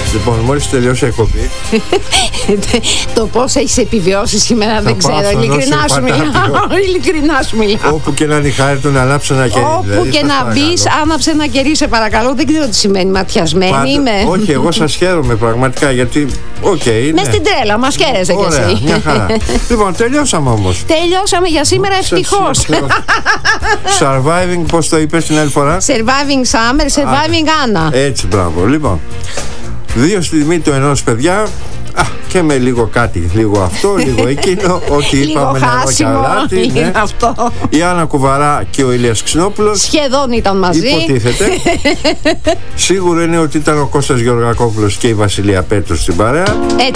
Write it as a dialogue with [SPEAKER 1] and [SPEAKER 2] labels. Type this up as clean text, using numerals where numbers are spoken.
[SPEAKER 1] Λοιπόν, μόλις τελειώσει η εκπομπή.
[SPEAKER 2] Το πώς έχεις επιβιώσει σήμερα δεν ξέρω. Ειλικρινά σου μιλάω.
[SPEAKER 1] Όπου και να είναι η χάρη του να ανάψει ένα κερί.
[SPEAKER 2] Όπου και να μπεις, άναψε ένα κερί, σε παρακαλώ. Δεν ξέρω τι σημαίνει ματιασμένη είμαι.
[SPEAKER 1] Όχι, εγώ σας χαίρομαι πραγματικά γιατί.
[SPEAKER 2] Μες στην τρέλα, μας χαίρεσαι κι εσύ.
[SPEAKER 1] Ωραία, μια χαρά. Λοιπόν, τελειώσαμε όμως.
[SPEAKER 2] Τελειώσαμε για σήμερα, ευτυχώς.
[SPEAKER 1] Surviving, πώς το είπες την άλλη φορά?
[SPEAKER 2] Surviving Summer, Surviving Anna.
[SPEAKER 1] Έτσι, μπράβο. Λοιπόν, 2 στη τιμή του ενός, παιδιά. Και με λίγο κάτι, λίγο αυτό, λίγο εκείνο. Ό,τι είπαμε νερό και αλάτι.
[SPEAKER 2] Ναι. Αυτό.
[SPEAKER 1] Η Άννα Κουβαρά και ο Ηλίας Ξινόπουλος
[SPEAKER 2] σχεδόν ήταν μαζί.
[SPEAKER 1] Υποτίθεται. Σίγουρο είναι ότι ήταν ο Κώστας Γεωργακόπουλος και η Βασιλεία Πέτρου στην παρέα.
[SPEAKER 2] Έτσι.